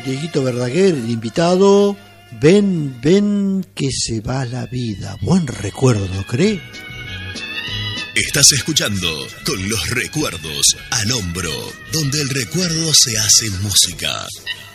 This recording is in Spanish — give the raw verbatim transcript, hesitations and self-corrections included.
Dieguito Verdaguer, el invitado. Ven, ven que se va la vida. Buen recuerdo, ¿cree? Estás escuchando Con los Recuerdos al Hombro, donde el recuerdo se hace música.